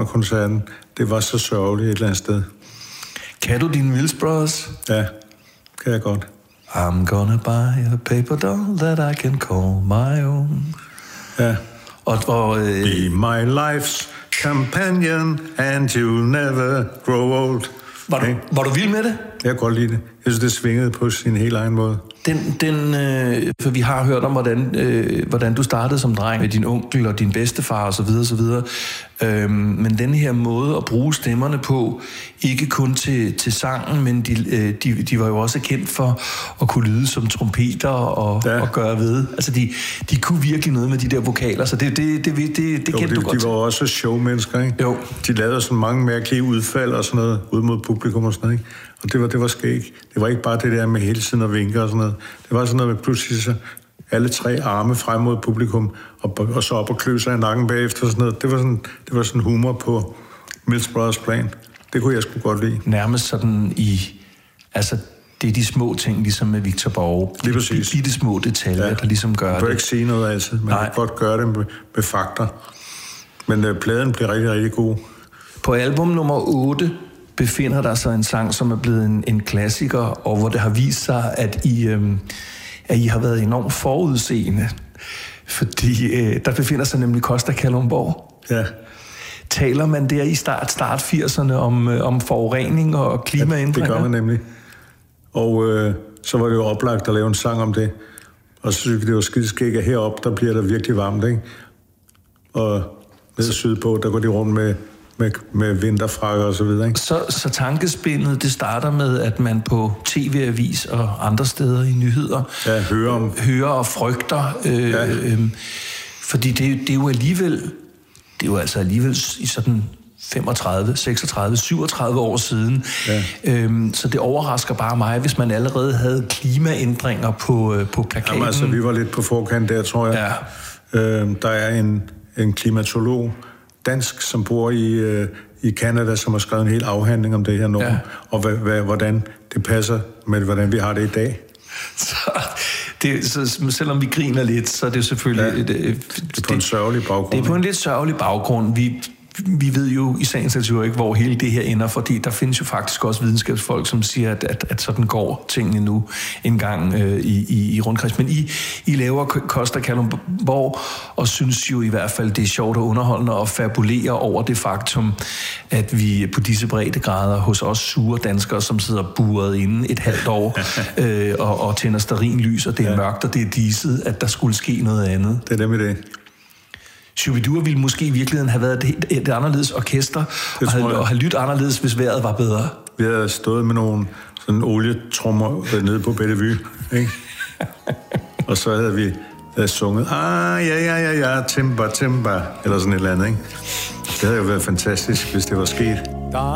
under koncerten. Det var så sørgeligt et eller andet sted. Kan du din Mills Brothers? Ja, kan jeg godt. I'm gonna buy a paper doll that I can call my own. Ja. Be my life's companion, and you'll never grow old. Var du vild med det? Jeg kan godt lide det. Jeg synes, det svingede på sin helt egen måde. For vi har hørt om, hvordan du startede som dreng med din onkel og din bedstefar og så videre, så videre. Men den her måde at bruge stemmerne på, ikke kun til sangen, men de var jo også kendt for at kunne lyde som trompeter og gøre ved. Altså, de kunne virkelig noget med de der vokaler, så det kendte du godt. De var også showmennesker, ikke? Jo. De lavede sådan mange mærkelige udfald og sådan noget, ud mod publikum og sådan noget, ikke? Og det var skægt. Det var ikke bare det der med hele tiden at vinke og sådan noget. Det var sådan noget med pludselig så alle 3 arme frem mod publikum, og så op og klø sig i nakken bagefter og sådan noget. Det var sådan humor på Mills Brothers plan. Det kunne jeg sgu godt lide. Nærmest sådan altså, det er de små ting, ligesom med Victor Borge. Lige præcis. De små detaljer, der ligesom gør det. Man kan ikke sige noget altid. Man kan godt gøre det med fakta. Men pladen blev rigtig, rigtig god. På album nummer 8 befinder der sig en sang, som er blevet en klassiker, og hvor det har vist sig, at I har været enormt forudseende. Fordi der befinder sig nemlig Costa Kalundborg. Ja. Taler man der i start 80'erne om forurening og klimaændringer? Ja, det gør man nemlig. Og så var det jo oplagt at lave en sang om det. Og så synes vi, det var skideskægt, at heroppe, der bliver der virkelig varmt, ikke? Og nede sydpå, der går de rundt med vinterfrakker og så videre, ikke? Så tankespindet, det starter med, at man på TV-avis og andre steder i nyheder hører og frygter. Fordi det er jo alligevel i sådan 35, 36, 37 år siden. Ja. Så det overrasker bare mig, hvis man allerede havde klimaændringer på plakaten. Jamen altså, vi var lidt på forkant der, tror jeg. Ja. Der er en klimatolog, dansk, som bor i Canada, som har skrevet en hel afhandling om det her nummer, og hvordan det passer med, hvordan vi har det i dag. Så selvom vi griner lidt, så er det selvfølgelig... det er på en sørgelig baggrund. Det er på en lidt sørgelig baggrund. Vi ved jo i sagens natur ikke, hvor hele det her ender, fordi der findes jo faktisk også videnskabsfolk, som siger, at sådan går tingene nu en gang i rundkreds. Men I laver Costa Kalundborg, og synes jo i hvert fald, det er sjovt og underholdende at fabulere over det faktum, at vi på disse breddegrader hos os sure danskere, som sidder buret inde et halvt år og tænder stearinlys, og det er mørkt, og det er diset, at der skulle ske noget andet. Det er det med det. Shubidua ville måske i virkeligheden have været et anderledes orkester, og have lyttet anderledes, hvis vejret var bedre. Vi havde stået med nogle sådan olietrummer nede på Bellevue, ikke? Og så havde vi sunget, ja, timba, eller sådan et eller andet, ikke? Det havde jo været fantastisk, hvis det var sket.